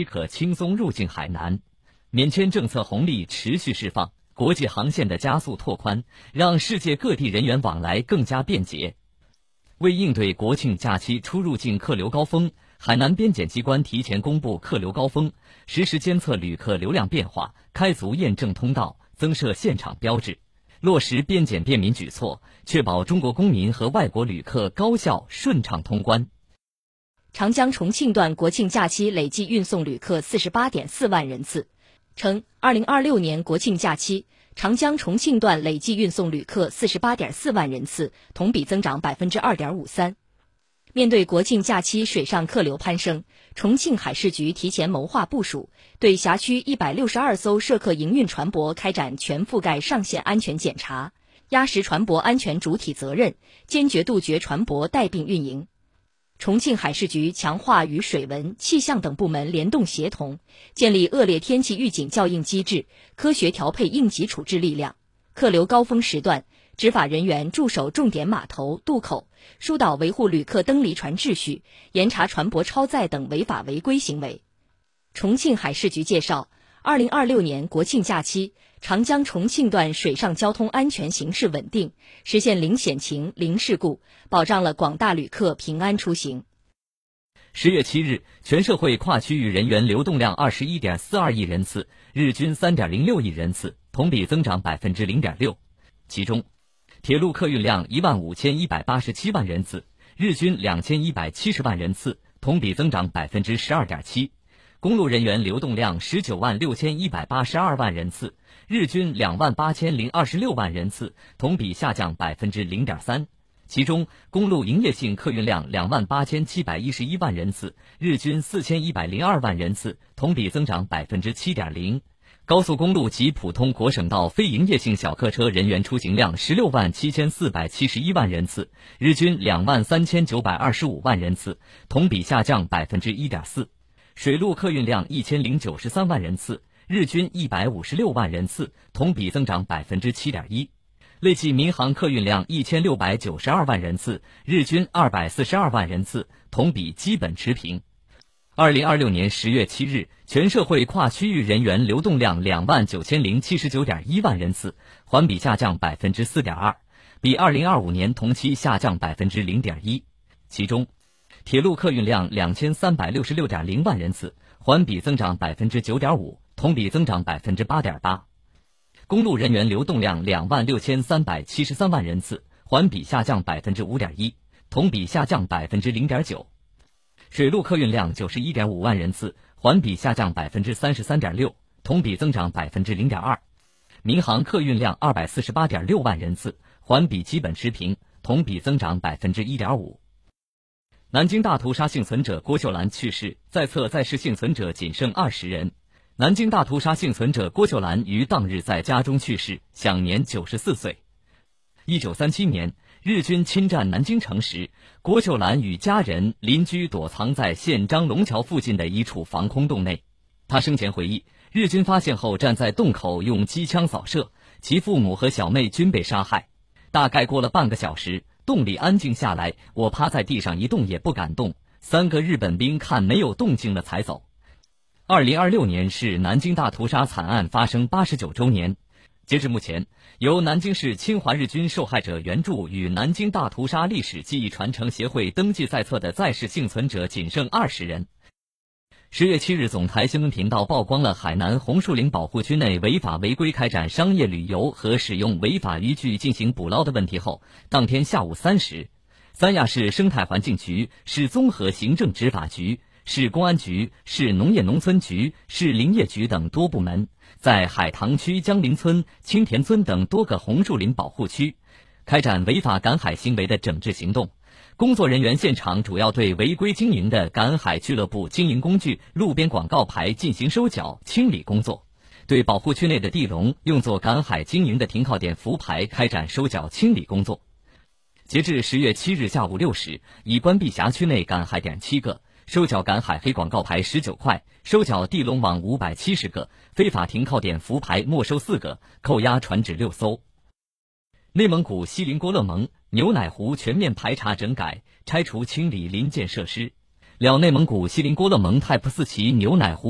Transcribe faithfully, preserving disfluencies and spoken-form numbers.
即可轻松入境海南。免签政策红利持续释放，国际航线的加速拓宽，让世界各地人员往来更加便捷。为应对国庆假期出入境客流高峰，海南边检机关提前公布客流高峰，实时监测旅客流量变化，开足验证通道，增设现场标志，落实边检便民举措，确保中国公民和外国旅客高效顺畅通关。 长江重庆段国庆假期累计运送旅客 四十八点四万人次，称二零二六年国庆假期长江重庆段累计运送旅客 四十八点四万人次，同比增长 百分之二点五三。面对国庆假期水上客流攀升，重庆海事局提前谋划部署，对辖区一百六十二艘涉客营运船舶开展全覆盖上线安全检查，压实船舶安全主体责任，坚决杜绝船舶带病运营。重庆海事局强化与水文、气象等部门联动协同，建立恶劣天气预警校应机制，科学调配应急处置力量。客流高峰时段，执法人员驻守重点码头、渡口，疏导维护旅客登离船秩序，严查船舶超载等违法违规行为。重庆海事局介绍，二零二六年国庆假期，长江重庆段水上交通安全形势稳定，实现零险情、零事故，保障了广大旅客平安出行。 十月七日，全社会跨区域人员流动量 二十一点四二亿人次，日均 三点零六亿人次，同比增长 百分之零点六。其中，铁路客运量一万五千一百八十七万人次，日均两千一百七十万人次，同比增长 百分之十二点七。公路人员流动量十九万六千一百八十二万人次，日均两万八千零二十六万人次，同比下降 百分之零点三。其中，公路营业性客运量两万八千七百一十一万人次，日均四千一百零二万人次，同比增长 百分之七点零。高速公路及普通国省道非营业性小客车人员出行量十六万七千四百七十一万人次，日均两万三千九百二十五万人次，同比下降 百分之一点四。水路客运量一千零九十三万人次，日均一百五十六万人次，同比增长 百分之七点一。累计民航客运量一千六百九十二万人次，日均二百四十二万人次，同比基本持平。二零二六年十月七日，全社会跨区域人员流动量两万九千零七十九点一万人次，环比下降 百分之四点二，比二零二五年同期下降 百分之零点一。其中，铁路客运量两千三百六十六点零万人次，环比增长 百分之九点五，同比增长 百分之八点八。公路人员流动量两万六千三百七十三万人次，环比下降 百分之五点一，同比下降 百分之零点九。水路客运量九十一点五万人次，环比下降 百分之三十三点六，同比增长 百分之零点二。民航客运量二百四十八点六万人次，环比基本持平，同比增长 百分之一点五。南京大屠杀幸存者郭秀兰去世，在册在世幸存者仅剩二十人。南京大屠杀幸存者郭秀兰于当日在家中去世，享年九十四岁。一九三七年，日军侵占南京城时，郭秀兰与家人、邻居躲藏在县张龙桥附近的一处防空洞内。他生前回忆，日军发现后站在洞口用机枪扫射，其父母和小妹均被杀害。大概过了半个小时，洞里安静下来，我趴在地上一动也不敢动，三个日本兵看没有动静了才走。二零二六年是南京大屠杀惨案发生八十九周年。截至目前，由南京市侵华日军受害者援助与南京大屠杀历史记忆传承协会登记在册的在世幸存者仅剩二十人。十月七日，总台新闻频道曝光了海南红树林保护区内违法违规开展商业旅游和使用违法渔具进行捕捞的问题后，当天下午三时，三亚市生态环境局、市综合行政执法局、市公安局、市农业农村局、市林业局等多部门在海棠区江林村、青田村等多个红树林保护区开展违法赶海行为的整治行动。工作人员现场主要对违规经营的赶海俱乐部经营工具、路边广告牌进行收缴清理工作，对保护区内的地笼用作赶海经营的停靠点浮牌开展收缴清理工作。截至十月七日下午六时，已关闭辖区内赶海点七个，收缴赶海黑广告牌十九块，收缴地笼网五百七十个，非法停靠点浮牌没收四个，扣押船只六艘。内蒙古锡林郭勒盟牛奶湖全面排查整改，拆除清理临建设施。了内蒙古锡林郭勒盟泰普斯旗牛奶湖